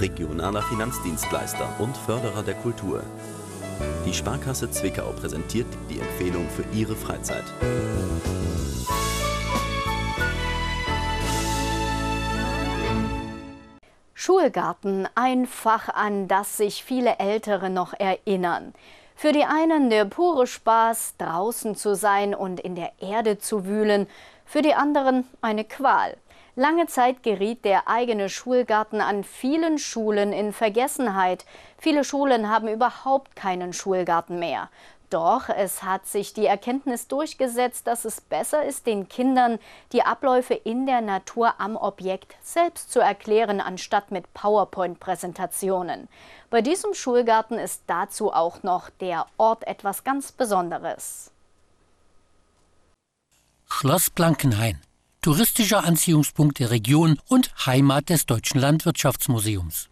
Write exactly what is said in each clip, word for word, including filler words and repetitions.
regionaler Finanzdienstleister und Förderer der Kultur. Die Sparkasse Zwickau präsentiert die Empfehlung für Ihre Freizeit. Schulgarten, ein Fach, an das sich viele Ältere noch erinnern. Für die einen der pure Spaß, draußen zu sein und in der Erde zu wühlen, für die anderen eine Qual. Lange Zeit geriet der eigene Schulgarten an vielen Schulen in Vergessenheit. Viele Schulen haben überhaupt keinen Schulgarten mehr. Doch es hat sich die Erkenntnis durchgesetzt, dass es besser ist, den Kindern die Abläufe in der Natur am Objekt selbst zu erklären, anstatt mit PowerPoint-Präsentationen. Bei diesem Schulgarten ist dazu auch noch der Ort etwas ganz Besonderes. Schloss Blankenhain, touristischer Anziehungspunkt der Region und Heimat des Deutschen Landwirtschaftsmuseums.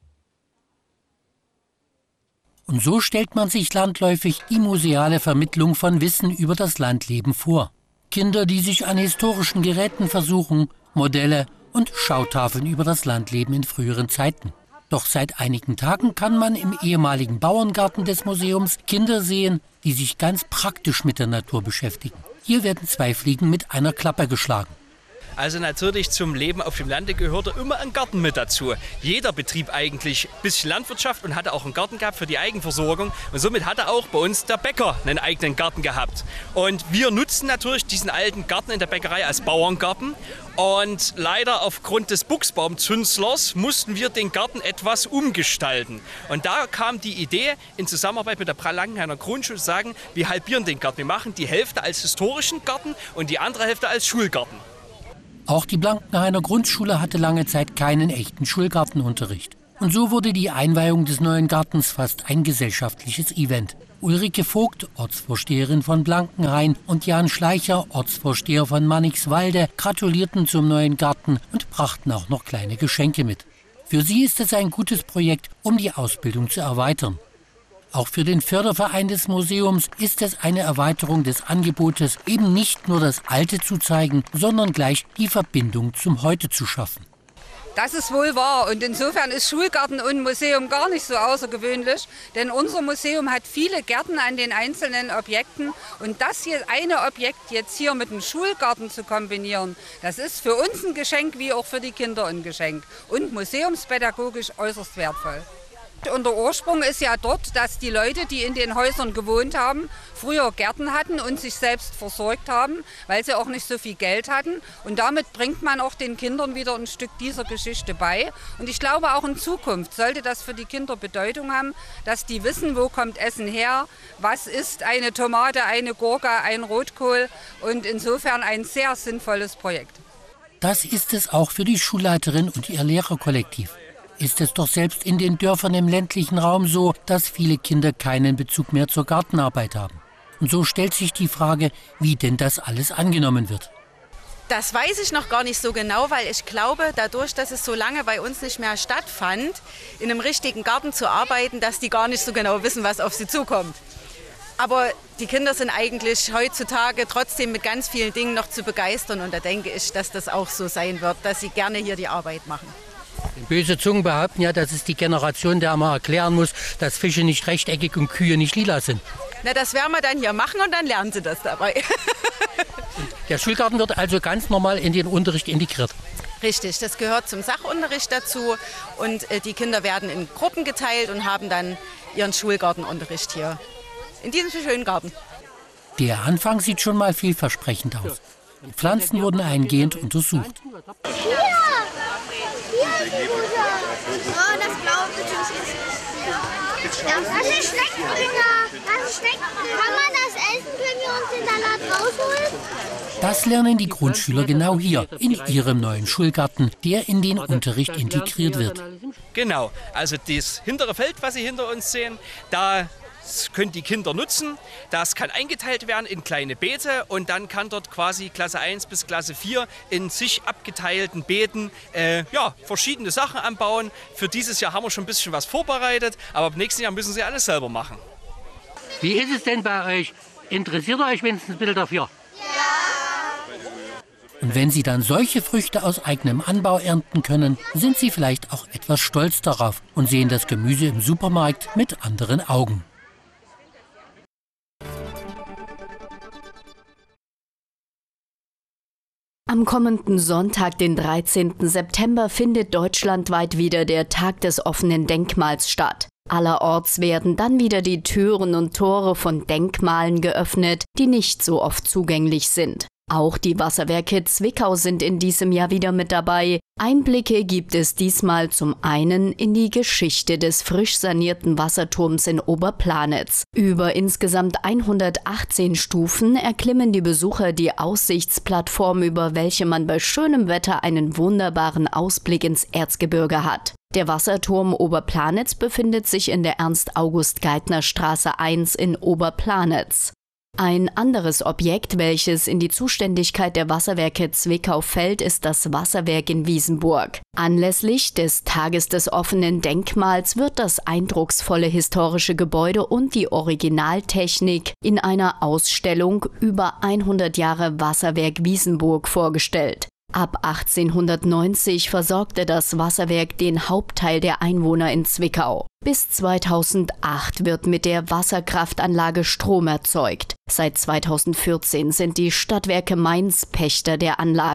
Und so stellt man sich landläufig die museale Vermittlung von Wissen über das Landleben vor. Kinder, die sich an historischen Geräten versuchen, Modelle und Schautafeln über das Landleben in früheren Zeiten. Doch seit einigen Tagen kann man im ehemaligen Bauerngarten des Museums Kinder sehen, die sich ganz praktisch mit der Natur beschäftigen. Hier werden zwei Fliegen mit einer Klappe geschlagen. Also natürlich zum Leben auf dem Lande gehörte immer ein Garten mit dazu. Jeder betrieb eigentlich ein bisschen Landwirtschaft und hatte auch einen Garten gehabt für die Eigenversorgung. Und somit hatte auch bei uns der Bäcker einen eigenen Garten gehabt. Und wir nutzen natürlich diesen alten Garten in der Bäckerei als Bauerngarten. Und leider aufgrund des Buchsbaumzünstlers mussten wir den Garten etwas umgestalten. Und da kam die Idee, in Zusammenarbeit mit der Blankenhainer Grundschule zu sagen, wir halbieren den Garten. Wir machen die Hälfte als historischen Garten und die andere Hälfte als Schulgarten. Auch die Blankenhainer Grundschule hatte lange Zeit keinen echten Schulgartenunterricht. Und so wurde die Einweihung des neuen Gartens fast ein gesellschaftliches Event. Ulrike Vogt, Ortsvorsteherin von Blankenhain, und Jan Schleicher, Ortsvorsteher von Mannigswalde, gratulierten zum neuen Garten und brachten auch noch kleine Geschenke mit. Für sie ist es ein gutes Projekt, um die Ausbildung zu erweitern. Auch für den Förderverein des Museums ist es eine Erweiterung des Angebotes, eben nicht nur das Alte zu zeigen, sondern gleich die Verbindung zum Heute zu schaffen. Das ist wohl wahr und insofern ist Schulgarten und Museum gar nicht so außergewöhnlich, denn unser Museum hat viele Gärten an den einzelnen Objekten und das hier eine Objekt jetzt hier mit dem Schulgarten zu kombinieren, das ist für uns ein Geschenk wie auch für die Kinder ein Geschenk und museumspädagogisch äußerst wertvoll. Und der Ursprung ist ja dort, dass die Leute, die in den Häusern gewohnt haben, früher Gärten hatten und sich selbst versorgt haben, weil sie auch nicht so viel Geld hatten. Und damit bringt man auch den Kindern wieder ein Stück dieser Geschichte bei. Und ich glaube, auch in Zukunft sollte das für die Kinder Bedeutung haben, dass die wissen, wo kommt Essen her, was ist eine Tomate, eine Gurke, ein Rotkohl. Und insofern ein sehr sinnvolles Projekt. Das ist es auch für die Schulleiterin und ihr Lehrerkollektiv. Ist es doch selbst in den Dörfern im ländlichen Raum so, dass viele Kinder keinen Bezug mehr zur Gartenarbeit haben. Und so stellt sich die Frage, wie denn das alles angenommen wird. Das weiß ich noch gar nicht so genau, weil ich glaube, dadurch, dass es so lange bei uns nicht mehr stattfand, in einem richtigen Garten zu arbeiten, dass die gar nicht so genau wissen, was auf sie zukommt. Aber die Kinder sind eigentlich heutzutage trotzdem mit ganz vielen Dingen noch zu begeistern. Und da denke ich, dass das auch so sein wird, dass sie gerne hier die Arbeit machen. Böse Zungen behaupten ja, das ist die Generation, der man erklären muss, dass Fische nicht rechteckig und Kühe nicht lila sind. Na, das werden wir dann hier machen und dann lernen sie das dabei. Der Schulgarten wird also ganz normal in den Unterricht integriert. Richtig, das gehört zum Sachunterricht dazu und äh, die Kinder werden in Gruppen geteilt und haben dann ihren Schulgartenunterricht hier in diesem schönen Garten. Der Anfang sieht schon mal vielversprechend aus. Die Pflanzen wurden eingehend untersucht. Ja, hier ist Rosa. Oh, das Blaue ist Das ist Steckenfinger. Das ist Steckenfinger. Kann man das essen? Können wir uns den Salat rausholen? Das lernen die Grundschüler genau hier, in ihrem neuen Schulgarten, der in den Unterricht integriert wird. Genau, also das hintere Feld, was Sie hinter uns sehen, da können die Kinder nutzen. Das kann eingeteilt werden in kleine Beete und dann kann dort quasi Klasse eins bis Klasse vier in sich abgeteilten Beeten äh, ja, verschiedene Sachen anbauen. Für dieses Jahr haben wir schon ein bisschen was vorbereitet, aber ab nächsten Jahr müssen sie alles selber machen. Wie ist es denn bei euch? Interessiert ihr euch wenigstens ein bisschen dafür? Ja. Und wenn sie dann solche Früchte aus eigenem Anbau ernten können, sind sie vielleicht auch etwas stolz darauf und sehen das Gemüse im Supermarkt mit anderen Augen. Am kommenden Sonntag, den dreizehnten September, findet deutschlandweit wieder der Tag des offenen Denkmals statt. Allerorts werden dann wieder die Türen und Tore von Denkmalen geöffnet, die nicht so oft zugänglich sind. Auch die Wasserwerke Zwickau sind in diesem Jahr wieder mit dabei. Einblicke gibt es diesmal zum einen in die Geschichte des frisch sanierten Wasserturms in Oberplanitz. Über insgesamt hundertachtzehn Stufen erklimmen die Besucher die Aussichtsplattform, über welche man bei schönem Wetter einen wunderbaren Ausblick ins Erzgebirge hat. Der Wasserturm Oberplanitz befindet sich in der Ernst-August-Geithner-Straße eins in Oberplanitz. Ein anderes Objekt, welches in die Zuständigkeit der Wasserwerke Zwickau fällt, ist das Wasserwerk in Wiesenburg. Anlässlich des Tages des offenen Denkmals wird das eindrucksvolle historische Gebäude und die Originaltechnik in einer Ausstellung über hundert Jahre Wasserwerk Wiesenburg vorgestellt. Ab achtzehnhundertneunzig versorgte das Wasserwerk den Hauptteil der Einwohner in Zwickau. Bis zweitausendacht wird mit der Wasserkraftanlage Strom erzeugt. Seit zweitausendvierzehn sind die Stadtwerke Mainz Pächter der Anlage.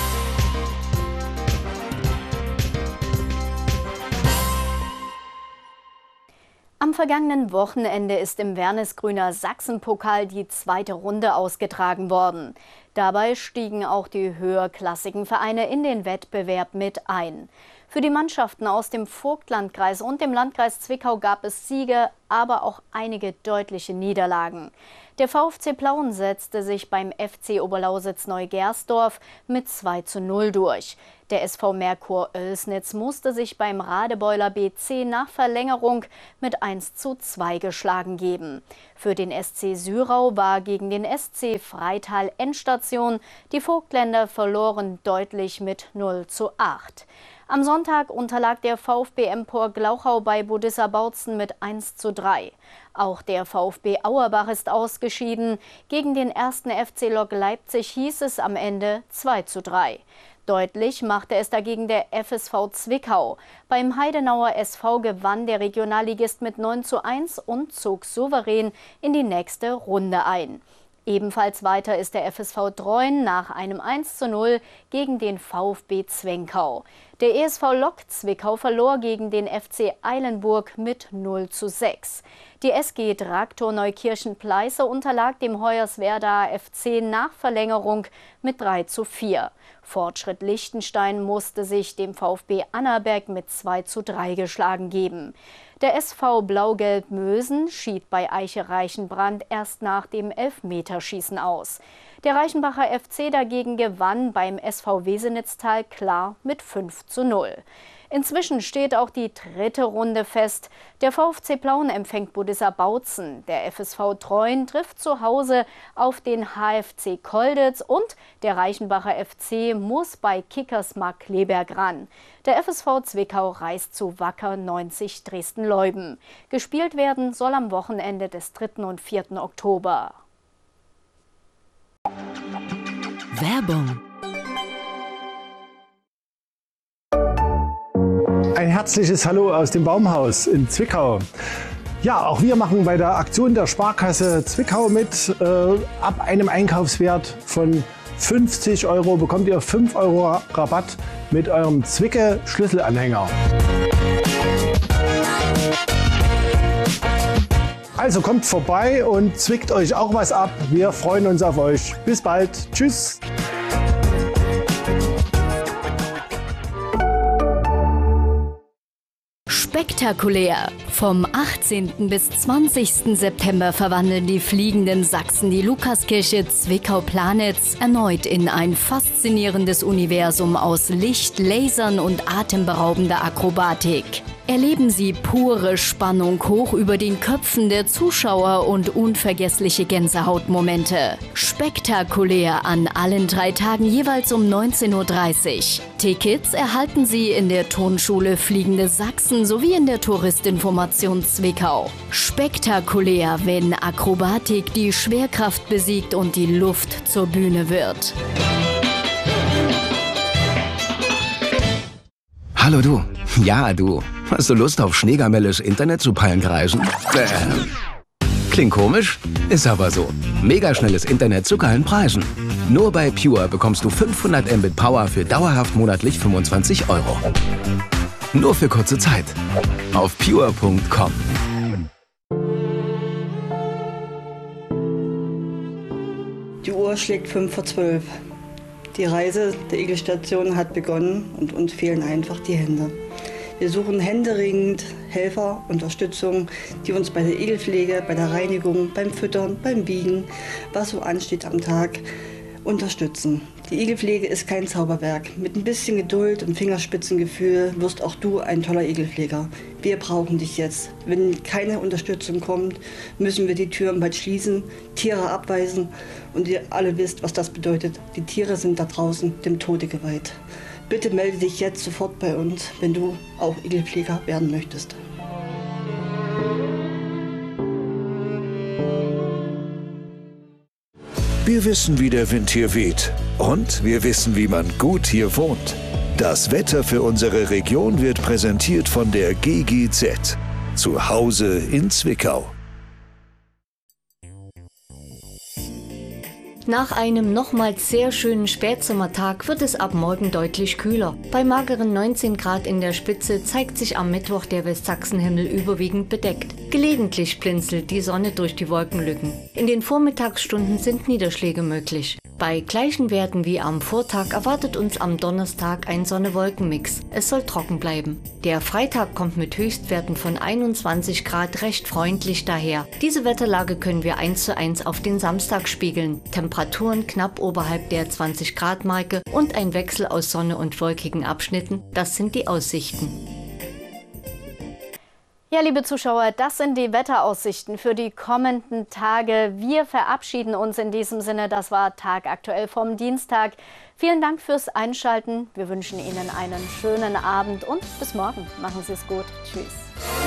Am vergangenen Wochenende ist im Wernesgrüner Sachsenpokal die zweite Runde ausgetragen worden. Dabei stiegen auch die höherklassigen Vereine in den Wettbewerb mit ein. Für die Mannschaften aus dem Vogtlandkreis und dem Landkreis Zwickau gab es Siege, aber auch einige deutliche Niederlagen. Der VfC Plauen setzte sich beim F C Oberlausitz-Neugersdorf mit zwei zu null durch. Der S V Merkur Oelsnitz musste sich beim Radebeuler B C nach Verlängerung mit eins zu zwei geschlagen geben. Für den S C Syrau war gegen den S C Freital Endstation. Die Vogtländer verloren deutlich mit null zu acht. Am Sonntag unterlag der VfB Empor Glauchau bei Budissa Bautzen mit eins zu drei. Auch der VfB Auerbach ist ausgeschieden. Gegen den ersten F C Lok Leipzig hieß es am Ende zwei zu drei. Deutlich machte es dagegen der F S V Zwickau. Beim Heidenauer S V gewann der Regionalligist mit neun zu eins und zog souverän in die nächste Runde ein. Ebenfalls weiter ist der F S V Treuen nach einem eins zu null gegen den VfB Zwenkau. Der E S V Lok Zwickau verlor gegen den F C Eilenburg mit null zu sechs. Die S G Traktor Neukirchen-Pleiße unterlag dem Hoyerswerdaer F C nach Verlängerung mit drei zu vier. Fortschritt Liechtenstein musste sich dem VfB Annaberg mit zwei zu drei geschlagen geben. Der S V Blau-Gelb Mösen schied bei Eiche Reichenbrand erst nach dem Elfmeterschießen aus. Der Reichenbacher F C dagegen gewann beim S V Wesenitztal klar mit fünf zu null. Inzwischen steht auch die dritte Runde fest. Der VfC Plauen empfängt Budissa Bautzen. Der F S V Treuen trifft zu Hause auf den H F C Kolditz und der Reichenbacher F C muss bei Kickers Markkleeberg ran. Der F S V Zwickau reist zu Wacker neunzig Dresden-Leuben. Gespielt werden soll am Wochenende des dritten und vierten Oktober. Werbung. Ein herzliches Hallo aus dem Baumhaus in Zwickau. Ja, auch wir machen bei der Aktion der Sparkasse Zwickau mit. Äh, ab einem Einkaufswert von fünfzig Euro bekommt ihr fünf Euro Rabatt mit eurem Zwicke-Schlüsselanhänger. Also kommt vorbei und zwickt euch auch was ab. Wir freuen uns auf euch. Bis bald. Tschüss. Spektakulär! Vom achtzehnten bis zwanzigsten September verwandeln die fliegenden Sachsen die Lukaskirche Zwickau-Planitz erneut in ein faszinierendes Universum aus Licht, Lasern und atemberaubender Akrobatik. Erleben Sie pure Spannung hoch über den Köpfen der Zuschauer und unvergessliche Gänsehautmomente. Spektakulär an allen drei Tagen jeweils um neunzehn Uhr dreißig. Tickets erhalten Sie in der Turnschule Fliegende Sachsen sowie in der Touristinformation Zwickau. Spektakulär, wenn Akrobatik die Schwerkraft besiegt und die Luft zur Bühne wird. Hallo du. Ja, du. Hast du Lust auf schneegamelles Internet zu Pallenkreisen? Bäh. Klingt komisch? Ist aber so. Megaschnelles Internet zu geilen Preisen. Nur bei Pure bekommst du fünfhundert Mbit Power für dauerhaft monatlich fünfundzwanzig Euro. Nur für kurze Zeit. Auf pure punkt com. Die Uhr schlägt fünf vor zwölf. Die Reise der Igelstation hat begonnen und uns fehlen einfach die Hände. Wir suchen händeringend Helfer, Unterstützung, die uns bei der Igelpflege, bei der Reinigung, beim Füttern, beim Wiegen, was so ansteht am Tag, unterstützen. Die Igelpflege ist kein Zauberwerk. Mit ein bisschen Geduld und Fingerspitzengefühl wirst auch du ein toller Igelpfleger. Wir brauchen dich jetzt. Wenn keine Unterstützung kommt, müssen wir die Türen bald schließen, Tiere abweisen und ihr alle wisst, was das bedeutet. Die Tiere sind da draußen dem Tode geweiht. Bitte melde dich jetzt sofort bei uns, wenn du auch Igelpfleger werden möchtest. Wir wissen, wie der Wind hier weht. Und wir wissen, wie man gut hier wohnt. Das Wetter für unsere Region wird präsentiert von der G G Z. Zu Hause in Zwickau. Nach einem nochmals sehr schönen Spätsommertag wird es ab morgen deutlich kühler. Bei mageren neunzehn Grad in der Spitze zeigt sich am Mittwoch der Westsachsenhimmel überwiegend bedeckt. Gelegentlich blinzelt die Sonne durch die Wolkenlücken. In den Vormittagsstunden sind Niederschläge möglich. Bei gleichen Werten wie am Vortag erwartet uns am Donnerstag ein Sonne-Wolken-Mix. Es soll trocken bleiben. Der Freitag kommt mit Höchstwerten von einundzwanzig Grad recht freundlich daher. Diese Wetterlage können wir eins zu eins auf den Samstag spiegeln. Temperaturen knapp oberhalb der zwanzig Grad Marke und ein Wechsel aus Sonne und wolkigen Abschnitten, das sind die Aussichten. Ja, liebe Zuschauer, das sind die Wetteraussichten für die kommenden Tage. Wir verabschieden uns in diesem Sinne. Das war Tagaktuell vom Dienstag. Vielen Dank fürs Einschalten. Wir wünschen Ihnen einen schönen Abend und bis morgen. Machen Sie es gut. Tschüss.